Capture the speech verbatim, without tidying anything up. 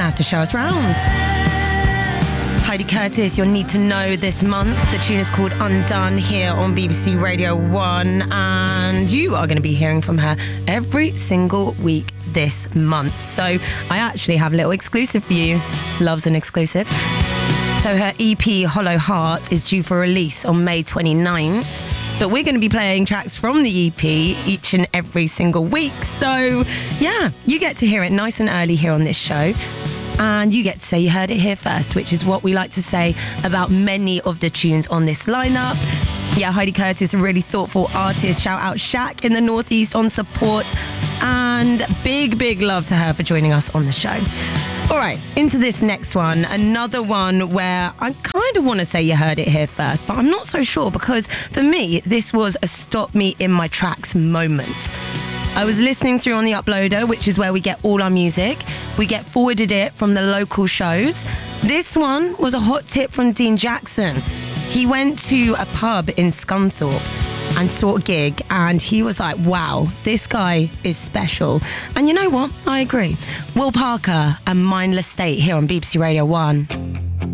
have to show us round. Heidi Curtis, you'll need to know this month. The tune is called Undone here on B B C Radio one, and you are going to be hearing from her every single week this month. So I actually have a little exclusive for you. Loves an exclusive. So her E P Hollow Heart is due for release on May twenty-ninth. But we're going to be playing tracks from the E P each and every single week. So yeah, you get to hear it nice and early here on this show. And you get to say you heard it here first, which is what we like to say about many of the tunes on this lineup. Yeah, Heidi Curtis, a really thoughtful artist. Shout out Shaq in the Northeast on support. And big, big love to her for joining us on the show. All right, into this next one. Another one where I kind of want to say you heard it here first, but I'm not so sure because for me, this was a stop me in my tracks moment. I was listening through on the Uploader, which is where we get all our music. We get forwarded it from the local shows. This one was a hot tip from Dean Jackson. He went to a pub in Scunthorpe and saw a gig, and he was like, wow, this guy is special. And you know what? I agree. Will Parker and Mindless State here on B B C Radio one.